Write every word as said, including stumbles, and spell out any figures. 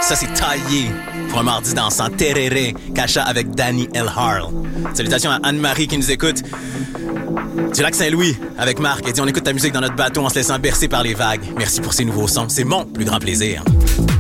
Ça, c'est taillé pour un mardi dansant. Tereré, Cacha avec Danny L. Harl. Salutations à Anne-Marie qui nous écoute. Du lac Saint-Louis avec Marc. Elle dit on écoute ta musique dans notre bateau en se laissant bercer par les vagues. Merci pour ces nouveaux sons. C'est mon plus grand plaisir.